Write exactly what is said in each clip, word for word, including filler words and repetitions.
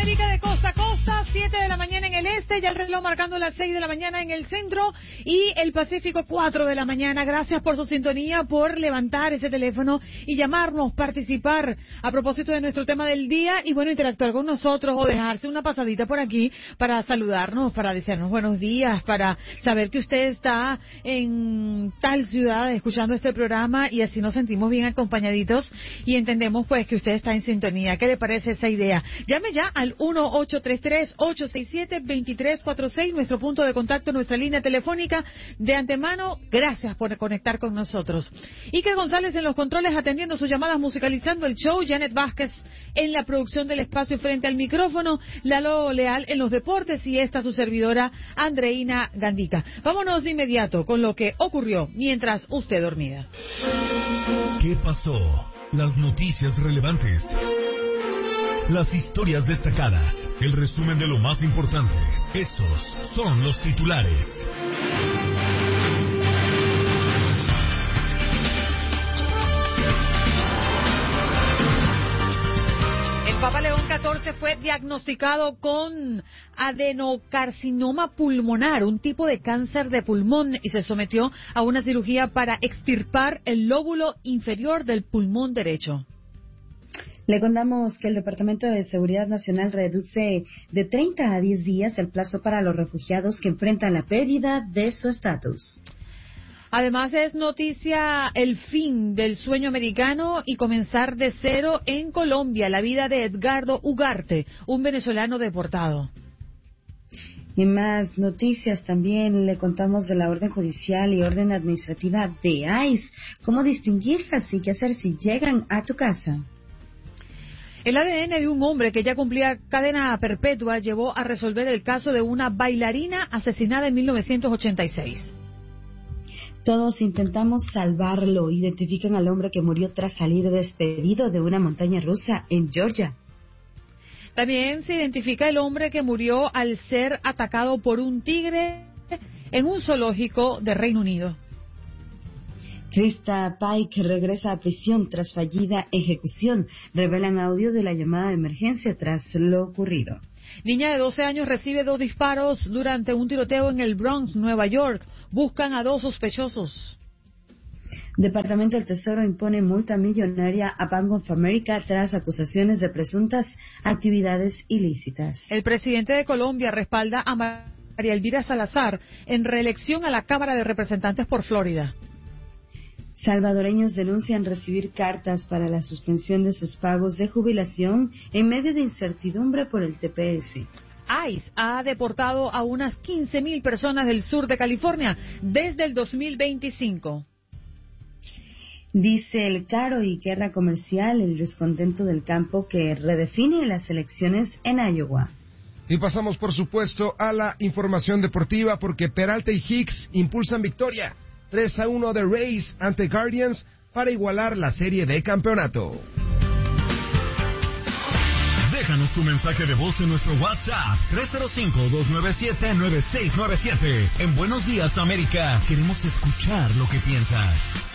América de costa a costa, siete de la mañana en el este, ya el reloj marcando las seis de la mañana en el centro y el Pacífico cuatro de la mañana. Gracias por su sintonía, por levantar ese teléfono y llamarnos, participar a propósito de nuestro tema del día y bueno, interactuar con nosotros o dejarse una pasadita por aquí para saludarnos, para decirnos buenos días, para saber que usted está en tal ciudad escuchando este programa y así nos sentimos bien acompañaditos y entendemos pues que usted está en sintonía. ¿Qué le parece esa idea? Llame ya al uno ocho tres tres, ocho seis siete, dos tres cuatro seis, nuestro punto de contacto, nuestra línea telefónica. De antemano, gracias por conectar con nosotros. Iker González en los controles atendiendo sus llamadas, musicalizando el show. Janet Vázquez en la producción del espacio frente al micrófono. Lalo Leal en los deportes y esta su servidora, Andreina Gandica. Vámonos de inmediato con lo que ocurrió mientras usted dormía. ¿Qué pasó? Las noticias relevantes. Las historias destacadas, el resumen de lo más importante. Estos son los titulares. El Papa León catorce fue diagnosticado con adenocarcinoma pulmonar, un tipo de cáncer de pulmón, y se sometió a una cirugía para extirpar el lóbulo inferior del pulmón derecho. Le contamos que el Departamento de Seguridad Nacional reduce de treinta a diez días el plazo para los refugiados que enfrentan la pérdida de su estatus. Además es noticia el fin del sueño americano y comenzar de cero en Colombia, la vida de Edgardo Ugarte, un venezolano deportado. Y más noticias también le contamos de la orden judicial y orden administrativa de I C E, cómo distinguirlas y qué hacer si llegan a tu casa. El A D N de un hombre que ya cumplía cadena perpetua llevó a resolver el caso de una bailarina asesinada en mil novecientos ochenta y seis. Todos intentamos salvarlo. Identifican al hombre que murió tras salir despedido de una montaña rusa en Georgia. También se identifica el hombre que murió al ser atacado por un tigre en un zoológico de Reino Unido. Krista Pike regresa a prisión tras fallida ejecución. Revelan audio de la llamada de emergencia tras lo ocurrido. Niña de doce años recibe dos disparos durante un tiroteo en el Bronx, Nueva York. Buscan a dos sospechosos. Departamento del Tesoro impone multa millonaria a Bank of America tras acusaciones de presuntas actividades ilícitas. El presidente de Colombia respalda a María Elvira Salazar en reelección a la Cámara de Representantes por Florida. Salvadoreños denuncian recibir cartas para la suspensión de sus pagos de jubilación en medio de incertidumbre por el T P S. I C E ha deportado a unas quince mil personas del sur de California desde el dos mil veinticinco. Dice el caro y guerra comercial, el descontento del campo que redefine las elecciones en Iowa. Y pasamos, por supuesto, a la información deportiva porque Peralta y Hicks impulsan victoria. tres a uno de Rays ante Guardians para igualar la serie de campeonato. Déjanos tu mensaje de voz en nuestro WhatsApp tres cero cinco, dos nueve siete, nueve seis nueve siete. En Buenos Días, América, queremos escuchar lo que piensas.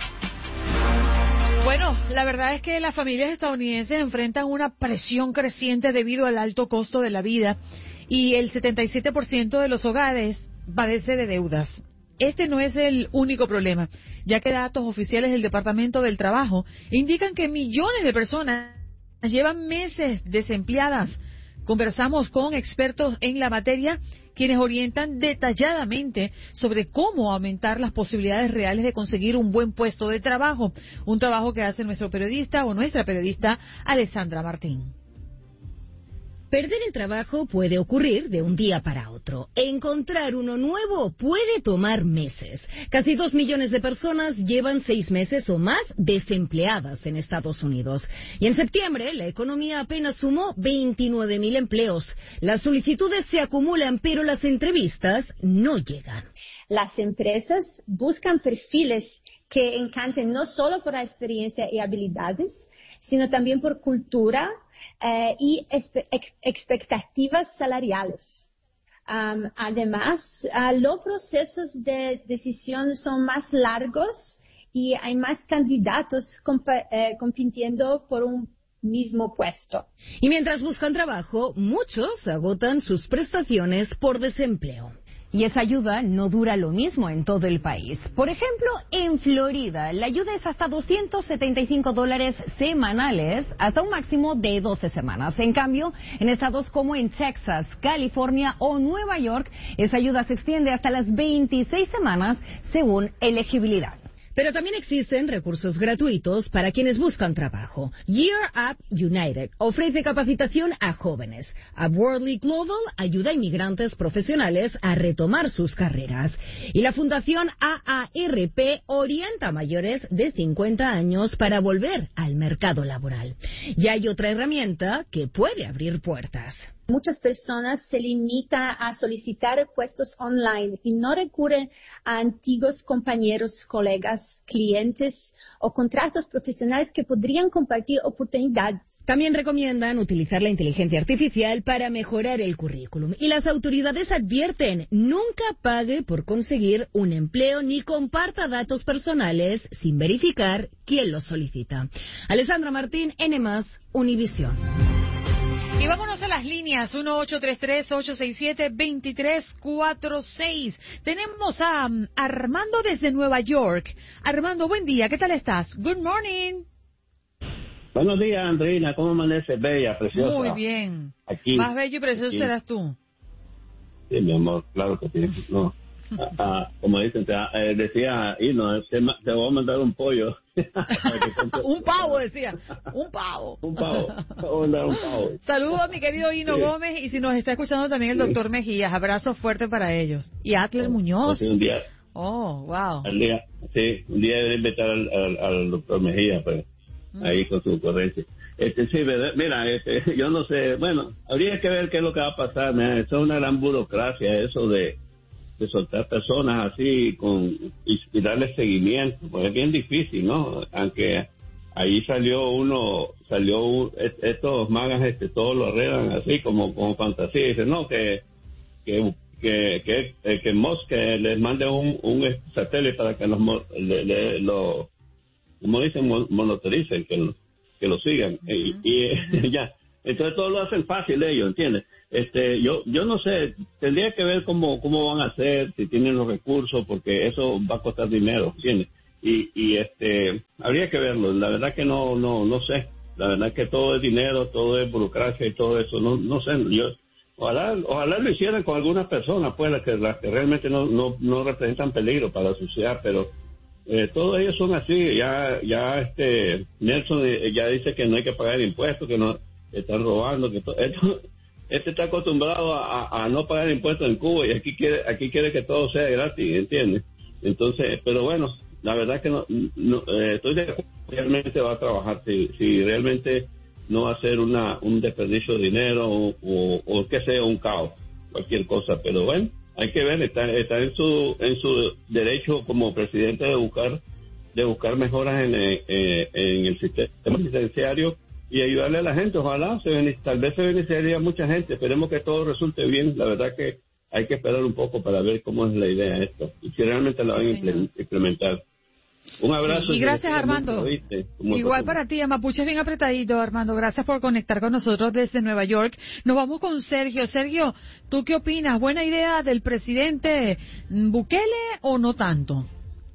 Bueno, la verdad es que las familias estadounidenses enfrentan una presión creciente debido al alto costo de la vida y el setenta y siete por ciento de los hogares padece de deudas. Este no es el único problema, ya que datos oficiales del Departamento del Trabajo indican que millones de personas llevan meses desempleadas. Conversamos con expertos en la materia, quienes orientan detalladamente sobre cómo aumentar las posibilidades reales de conseguir un buen puesto de trabajo, un trabajo que hace nuestro periodista o nuestra periodista Alessandra Martín. Perder el trabajo puede ocurrir de un día para otro. Encontrar uno nuevo puede tomar meses. Casi dos millones de personas llevan seis meses o más desempleadas en Estados Unidos. Y en septiembre la economía apenas sumó veintinueve mil empleos. Las solicitudes se acumulan, pero las entrevistas no llegan. Las empresas buscan perfiles que encanten no solo por la experiencia y habilidades, sino también por cultura, Eh, y espe- ex- expectativas salariales. Um, además, uh, los procesos de decisión son más largos y hay más candidatos comp- eh, compitiendo por un mismo puesto. Y mientras buscan trabajo, muchos agotan sus prestaciones por desempleo. Y esa ayuda no dura lo mismo en todo el país. Por ejemplo, en Florida, la ayuda es hasta doscientos setenta y cinco dólares semanales, hasta un máximo de doce semanas. En cambio, en estados como en Texas, California o Nueva York, esa ayuda se extiende hasta las veintiséis semanas según elegibilidad. Pero también existen recursos gratuitos para quienes buscan trabajo. Year Up United ofrece capacitación a jóvenes. Upwardly Global ayuda a inmigrantes profesionales a retomar sus carreras. Y la Fundación A A R P orienta a mayores de cincuenta años para volver al mercado laboral. Y hay otra herramienta que puede abrir puertas. Muchas personas se limitan a solicitar puestos online y no recurren a antiguos compañeros, colegas, clientes o contratos profesionales que podrían compartir oportunidades. También recomiendan utilizar la inteligencia artificial para mejorar el currículum. Y las autoridades advierten, nunca pague por conseguir un empleo ni comparta datos personales sin verificar quién los solicita. Alessandra Martín, N más, Univisión. Y vámonos a las líneas, uno ocho tres tres, ocho seis siete, dos tres cuatro seis. Tenemos a um, Armando desde Nueva York. Armando, buen día, ¿qué tal estás? Good morning. Buenos días, Andreina, ¿cómo amanece? Bella, preciosa. Muy bien. Aquí, Más bello y precioso aquí. serás tú. Sí, mi amor, claro que sí. No. Ah, ah, como dicen, te, eh, decía, y no, te, te voy a mandar un pollo. Un pavo, decía. Un pavo. Un pavo. Te voy a mandar un pavo. Saludos a mi querido Hino Sí. Gómez y si nos está escuchando también el Sí. doctor Mejías. Abrazo fuerte para ellos. Y Atler Muñoz. Sí, un día, Oh, wow. al día, sí, un día debe invitar al, al, al doctor Mejía, pues, Mm. ahí con su ocurrencia. Este, sí, ¿verdad? Mira, este, yo no sé, bueno, habría que ver qué es lo que va a pasar, mira, eso es una gran burocracia, eso de, de soltar personas así con y, y darle seguimiento, pues es bien difícil, ¿no? Aunque ahí salió uno, salió un, est- estos magas, este, todos lo arreglan así como, como fantasía, dicen, no, que, que que que, eh, que Musk eh, les mande un, un satélite para que los mo- le, le- lo como dicen mon- monitoricen, que lo, que lo sigan. Uh-huh. y, y uh-huh. ya entonces todo lo hacen fácil ellos, ¿entiendes? Este yo yo no sé, tendría que ver cómo cómo van a hacer, si tienen los recursos, porque eso va a costar dinero, ¿entiendes? Y y este habría que verlo, la verdad que no no no sé, la verdad que todo es dinero, todo es burocracia y todo eso, no no sé, yo Ojalá, ojalá lo hicieran con algunas personas, pues, las que, las que realmente no, no, no representan peligro para la sociedad, pero eh, todos ellos son así. Ya, ya este Nelson eh, ya dice que no hay que pagar impuestos, que no están robando, que to, esto, este está acostumbrado a, a no pagar impuestos en Cuba y aquí quiere, aquí quiere que todo sea gratis, ¿entiendes? Entonces, pero bueno, la verdad que no, no eh, estoy de acuerdo, realmente va a trabajar si, si realmente no hacer una un desperdicio de dinero o, o, o que sea un caos, cualquier cosa, pero bueno, hay que ver, está, está en su en su derecho como presidente de buscar de buscar mejoras en, eh, en el sistema penitenciario y ayudarle a la gente. Ojalá se tal vez se beneficiaría mucha gente, esperemos que todo resulte bien. La verdad que hay que esperar un poco para ver cómo es la idea de esto y si realmente la van a implementar. Un abrazo. Sí, y gracias, Armando. Mucho, Igual para ti, a Mapuche es bien apretadito, Armando. Gracias por conectar con nosotros desde Nueva York. Nos vamos con Sergio. Sergio, ¿tú qué opinas? ¿Buena idea del presidente Bukele o no tanto?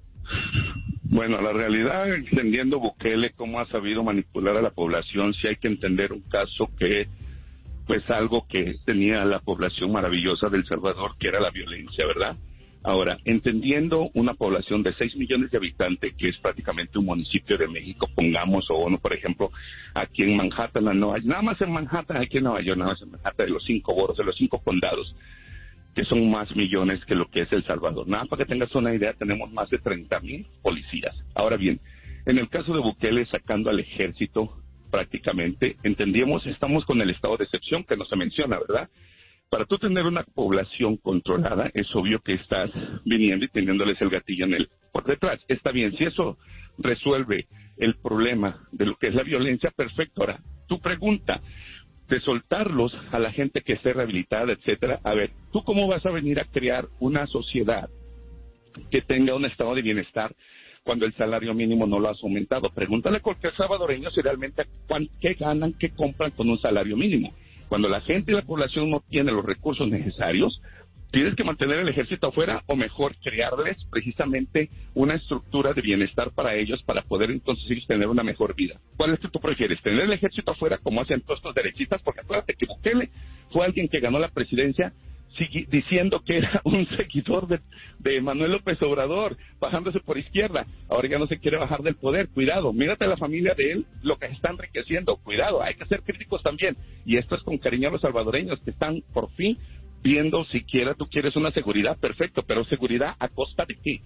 Bueno, la realidad, entendiendo Bukele cómo ha sabido manipular a la población, sí hay que entender un caso que, pues algo que tenía la población maravillosa de El Salvador, que era la violencia, ¿verdad? Ahora, entendiendo una población de seis millones de habitantes, que es prácticamente un municipio de México, pongamos, o uno, por ejemplo, aquí en Manhattan, en Nueva, nada más en Manhattan, aquí en Nueva York, nada más en Manhattan, de los cinco boroughs, de los cinco condados, que son más millones que lo que es El Salvador. Nada, para que tengas una idea, tenemos más de treinta mil policías. Ahora bien, en el caso de Bukele, sacando al ejército, prácticamente, entendíamos, estamos con el estado de excepción, que no se menciona, ¿verdad? Para tú tener una población controlada, es obvio que estás viniendo y teniéndoles el gatillo en el por detrás. Está bien, si eso resuelve el problema de lo que es la violencia, perfecto. Ahora, tu pregunta de soltarlos a la gente que esté rehabilitada, etcétera. A ver, ¿tú cómo vas a venir a crear una sociedad que tenga un estado de bienestar cuando el salario mínimo no lo has aumentado. Pregúntale a cualquier salvadoreño si realmente cuán, qué ganan, qué compran con un salario mínimo. Cuando la gente y la población no tiene los recursos necesarios, tienes que mantener el ejército afuera, o mejor, crearles precisamente una estructura de bienestar para ellos, para poder entonces ellos tener una mejor vida. ¿Cuál es que tú prefieres? ¿Tener el ejército afuera, como hacen todos estos derechistas? Porque acuérdate que Bukele fue alguien que ganó la presidencia diciendo que era un seguidor de, de Manuel López Obrador, bajándose por izquierda. Ahora ya no se quiere bajar del poder. Cuidado, mírate a la familia de él, lo que se está enriqueciendo. Cuidado, hay que ser críticos también. Y esto es con cariño a los salvadoreños que están por fin viendo, siquiera tú quieres una seguridad, perfecto, pero seguridad a costa de qué.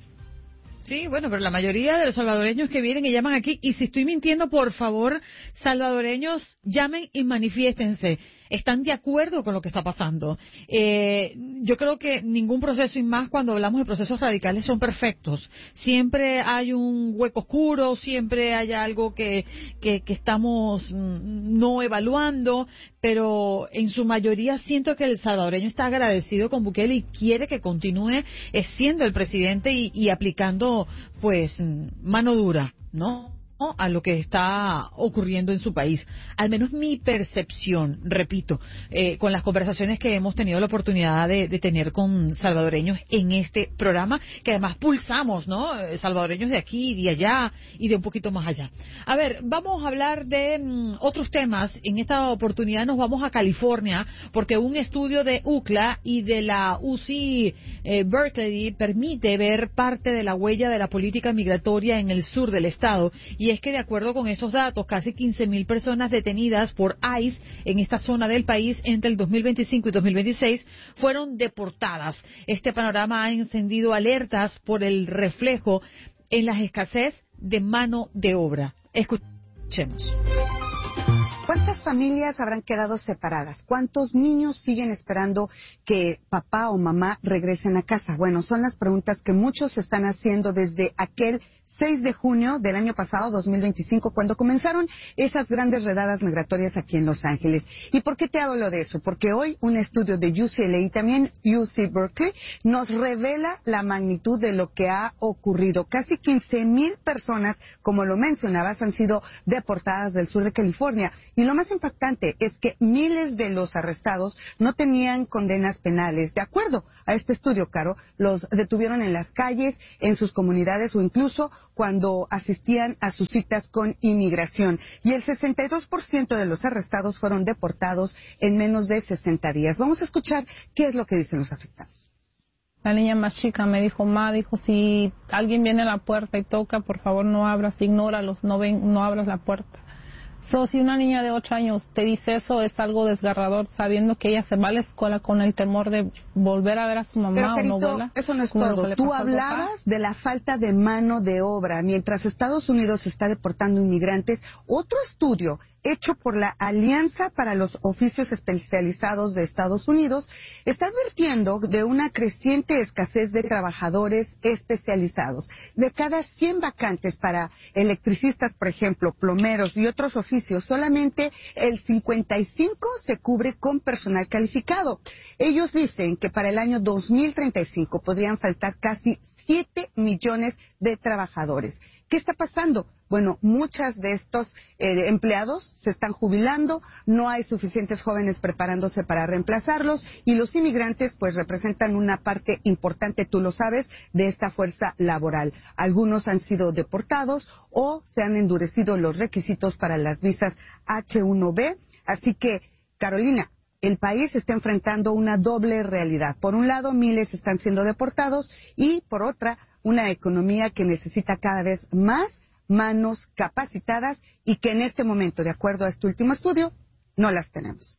Sí, bueno, pero la mayoría de los salvadoreños que vienen y llaman aquí, y si estoy mintiendo, por favor, salvadoreños, llamen y manifiéstense. Están de acuerdo con lo que está pasando. Eh, yo creo que ningún proceso, y más cuando hablamos de procesos radicales, son perfectos. Siempre hay un hueco oscuro, siempre hay algo que, que, que estamos no evaluando, pero en su mayoría siento que el salvadoreño está agradecido con Bukele y quiere que continúe siendo el presidente y, y aplicando, pues, mano dura, ¿no?, a lo que está ocurriendo en su país. Al menos mi percepción, repito, eh, con las conversaciones que hemos tenido la oportunidad de, de tener con salvadoreños en este programa, que además pulsamos, ¿no? Salvadoreños de aquí y de allá y de un poquito más allá. A ver, vamos a hablar de mm, otros temas. En esta oportunidad nos vamos a California, porque un estudio de U C L A y de la U C eh, Berkeley permite ver parte de la huella de la política migratoria en el sur del estado. Y es que, de acuerdo con estos datos, casi quince mil personas detenidas por ICE en esta zona del país entre el dos mil veinticinco y dos mil veintiséis fueron deportadas. Este panorama ha encendido alertas por el reflejo en la escasez de mano de obra. Escuchemos. ¿Cuántas familias habrán quedado separadas? ¿Cuántos niños siguen esperando que papá o mamá regresen a casa? Bueno, son las preguntas que muchos están haciendo desde aquel seis de junio del año pasado, dos mil veinticinco, cuando comenzaron esas grandes redadas migratorias aquí en Los Ángeles. ¿Y por qué te hablo de eso? Porque hoy un estudio de U C L A y también U C Berkeley nos revela la magnitud de lo que ha ocurrido. Casi quince mil personas, como lo mencionabas, han sido deportadas del sur de California. Y lo más impactante es que miles de los arrestados no tenían condenas penales. De acuerdo a este estudio, Caro, los detuvieron en las calles, en sus comunidades o incluso cuando asistían a sus citas con inmigración. Y el sesenta y dos por ciento de los arrestados fueron deportados en menos de sesenta días. Vamos a escuchar qué es lo que dicen los afectados. La niña más chica me dijo, ma, dijo, si alguien viene a la puerta y toca, por favor no abras, ignóralos, no ven, no abras la puerta. So, si una niña de ocho años te dice eso, es algo desgarrador, sabiendo que ella se va a la escuela con el temor de volver a ver a su mamá. Pero, o Carito, no vuela. Eso no es todo. Tú hablabas de la falta de mano de obra. Mientras Estados Unidos está deportando inmigrantes, otro estudio hecho por la Alianza para los Oficios Especializados de Estados Unidos está advirtiendo de una creciente escasez de trabajadores especializados. De cada cien vacantes para electricistas, por ejemplo, plomeros y otros oficios, solamente el cincuenta y cinco se cubre con personal calificado. Ellos dicen que para el año dos mil treinta y cinco podrían faltar casi siete millones de trabajadores. ¿Qué está pasando? Bueno, muchas de estos eh, empleados se están jubilando, no hay suficientes jóvenes preparándose para reemplazarlos y los inmigrantes pues representan una parte importante, tú lo sabes, de esta fuerza laboral. Algunos han sido deportados o se han endurecido los requisitos para las visas H uno B. Así que, Carolina, el país está enfrentando una doble realidad. Por un lado, miles están siendo deportados y, por otra, una economía que necesita cada vez más manos capacitadas y que en este momento, de acuerdo a este último estudio, no las tenemos.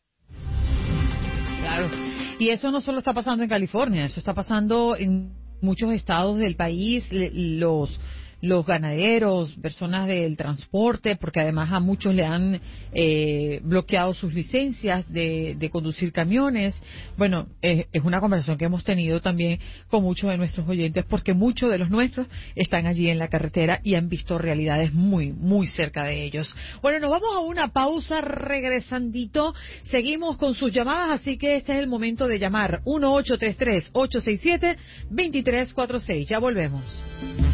Claro. Y eso no solo está pasando en California, eso está pasando en muchos estados del país. Los los ganaderos, personas del transporte, porque además a muchos le han eh, bloqueado sus licencias de, de conducir camiones. Bueno, eh, es una conversación que hemos tenido también con muchos de nuestros oyentes, porque muchos de los nuestros están allí en la carretera y han visto realidades muy, muy cerca de ellos. Bueno, nos vamos a una pausa, regresandito. Seguimos con sus llamadas, así que este es el momento de llamar. uno ocho tres tres, ocho seis siete, dos tres cuatro seis. Ya volvemos.